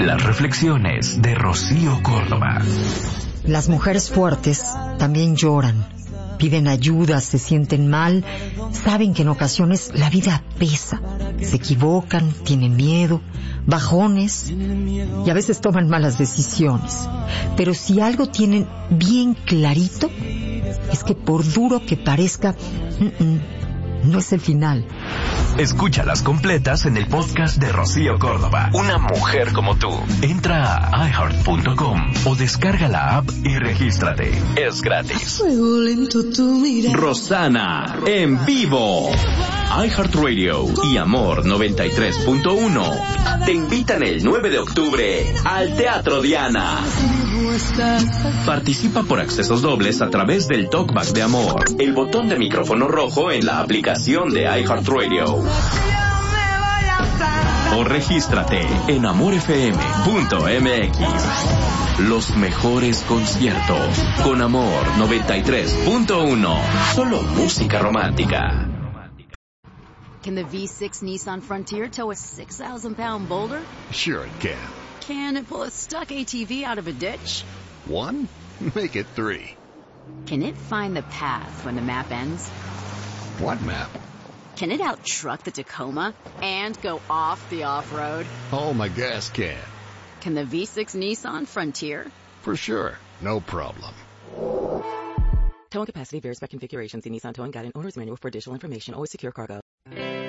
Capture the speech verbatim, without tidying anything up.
Las reflexiones de Rocío Córdoba. Las mujeres fuertes también lloran, piden ayuda, se sienten mal, saben que en ocasiones la vida pesa, se equivocan, tienen miedo, bajones y a veces toman malas decisiones. Pero si algo tienen bien clarito, es que por duro que parezca, mm-mm, no es el final. Escúchalas completas en el podcast de Rocío Córdoba. Una mujer como tú. Entra a i heart punto com o descarga la app y regístrate. Es gratis. Rosana en vivo. iHeartRadio y Amor noventa y tres punto uno te invitan el nueve de octubre al Teatro Diana. Participa por accesos dobles a través del Talkback de Amor, el botón de micrófono rojo en la aplicación de iHeartRadio. O regístrate en amor f m punto m x. Los mejores conciertos con Amor noventa y tres punto uno. Solo música romántica. Can the V six Nissan Frontier tow a six thousand pound boulder? Sure it can. Can it pull a stuck A T V out of a ditch? One? Make it three. Can it find the path when the map ends? What map? Can it out-truck the Tacoma and go off the off-road? Oh, my gas can. Can the V six Nissan Frontier? For sure. No problem. Towing capacity varies by configuration. See Nissan Towing Guide and Owner's Manual for additional information. Always secure cargo.